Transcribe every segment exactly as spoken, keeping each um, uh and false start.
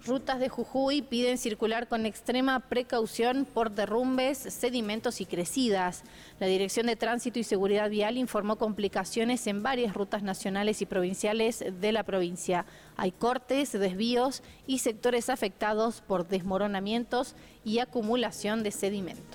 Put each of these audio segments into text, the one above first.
Rutas de Jujuy piden circular con extrema precaución por derrumbes, sedimentos y crecidas. La Dirección de Tránsito y Seguridad Vial informó complicaciones en varias rutas nacionales y provinciales de la provincia. Hay cortes, desvíos y sectores afectados por desmoronamientos y acumulación de sedimentos.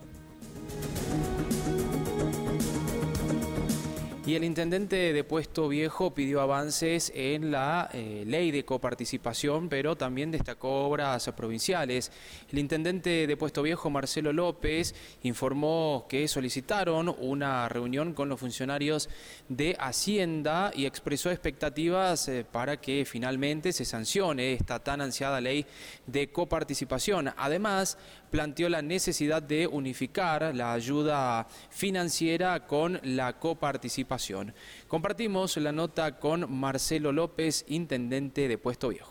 Y el intendente de Puesto Viejo pidió avances en la eh, ley de coparticipación, pero también destacó obras provinciales. El intendente de Puesto Viejo, Marcelo López, informó que solicitaron una reunión con los funcionarios de Hacienda y expresó expectativas eh, para que finalmente se sancione esta tan ansiada ley de coparticipación. Además, planteó la necesidad de unificar la ayuda financiera con la coparticipación. Compartimos la nota con Marcelo López, intendente de Puesto Viejo.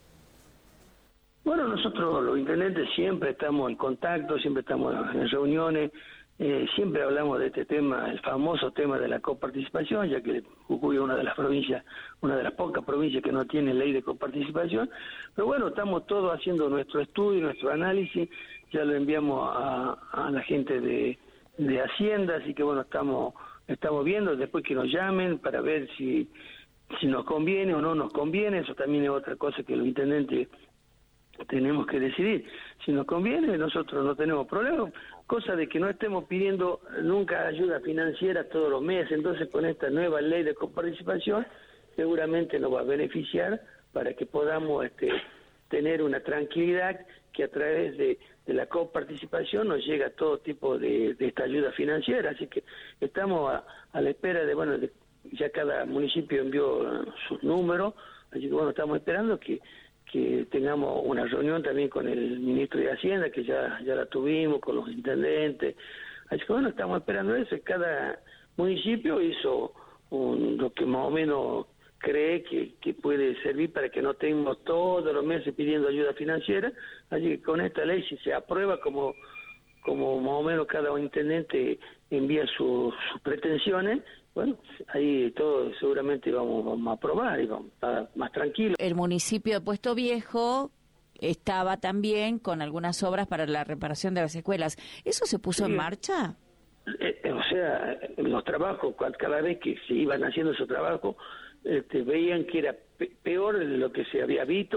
Bueno, nosotros los intendentes siempre estamos en contacto, siempre estamos en reuniones, eh, siempre hablamos de este tema, el famoso tema de la coparticipación, ya que Jujuy es una de las provincias, una de las pocas provincias que no tiene ley de coparticipación, pero bueno, estamos todos haciendo nuestro estudio, nuestro análisis, ya lo enviamos a, a la gente de, de Hacienda, así que bueno, estamos estamos viendo después que nos llamen para ver si si nos conviene o no nos conviene. Eso también es otra cosa que los intendentes tenemos que decidir. Si nos conviene, nosotros no tenemos problema, cosa de que no estemos pidiendo nunca ayuda financiera todos los meses. Entonces, con esta nueva ley de coparticipación seguramente nos va a beneficiar para que podamos este tener una tranquilidad que a través de, de la coparticipación nos llega todo tipo de, de esta ayuda financiera. Así que estamos a, a la espera de, bueno, de, ya cada municipio envió uh, sus números, así que bueno, estamos esperando que, que tengamos una reunión también con el ministro de Hacienda, que ya, ya la tuvimos, con los intendentes. Así que bueno, estamos esperando eso. Cada municipio hizo un, lo que más o menos cree que, que puede servir para que no tengamos todos los meses pidiendo ayuda financiera. Así que con esta ley, si se aprueba, como como más o menos cada intendente envía su, sus pretensiones, bueno, ahí todos seguramente vamos, vamos a aprobar y vamos a estar más tranquilos. El municipio de Puesto Viejo estaba también con algunas obras para la reparación de las escuelas. ¿Eso se puso sí en marcha? Eh, o sea, los trabajos, cada vez que se iban haciendo esos trabajos, este, veían que era pe- peor de lo que se había visto.